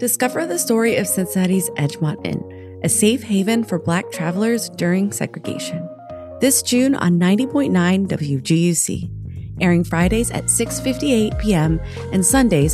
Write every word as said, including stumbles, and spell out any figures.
Discover the story of Cincinnati's Edgemont Inn, a safe haven for Black travelers during segregation. This June on ninety point nine W G U C, airing Fridays at six fifty-eight p.m. and Sundays